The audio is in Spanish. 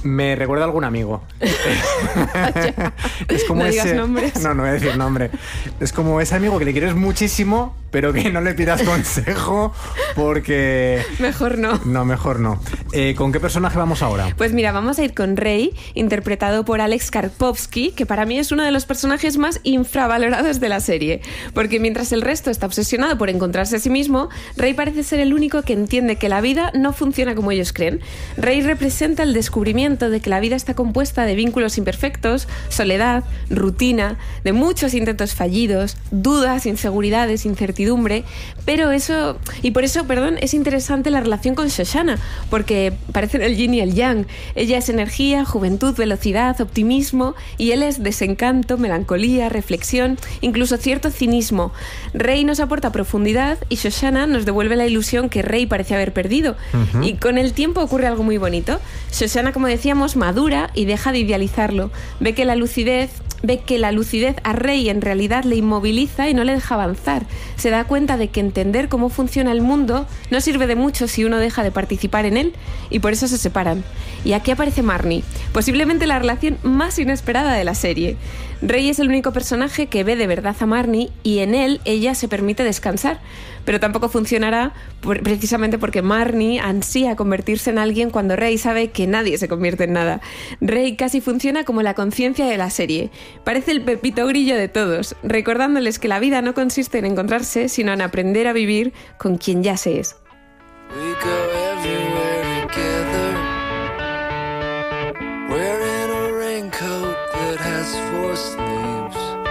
Me recuerda a algún amigo. Es como no ese... digas nombres. No voy a decir nombre. Es como ese amigo que le quieres muchísimo, pero que no le pidas consejo porque... Mejor no. No, mejor no. ¿Con qué personaje vamos ahora? Pues mira, vamos a ir con Rey, interpretado por Alex Karpovsky, que para mí es uno de los personajes más infravalorados de la serie. Porque mientras el resto está obsesionado por encontrarse a sí mismo, Rey parece ser el único que entiende que la vida no funciona como ellos creen. Rey representa el descubrimiento de que la vida está compuesta de vínculos imperfectos, soledad, rutina, de muchos intentos fallidos, dudas, inseguridades, incertidumbre, pero eso... Y por eso, es interesante la relación con Shoshana, porque parecen el yin y el yang. Ella es energía, juventud, velocidad, optimismo, y él es desencanto, melancolía, reflexión, incluso cierto cinismo. Rey nos aporta profundidad y Shoshana nos devuelve la ilusión que Rey parece haber perdido. Y con el tiempo ocurre algo muy bonito. Shoshana, como decíamos, madura y deja de idealizarlo. Ve que la lucidez a Rey en realidad le inmoviliza y no le deja avanzar. Se da cuenta de que entender cómo funciona el mundo no sirve de mucho si uno deja de participar en él, y por eso se separan. Y aquí aparece Marnie, posiblemente la relación más inesperada de la serie. Rey es el único personaje que ve de verdad a Marnie y en él ella se permite descansar, pero tampoco funcionará precisamente porque Marnie ansía convertirse en alguien cuando Rey sabe que nadie se convierte en nada. Rey casi funciona como la conciencia de la serie. Parece el pepito grillo de todos, recordándoles que la vida no consiste en encontrarse, sino en aprender a vivir con quien ya se es.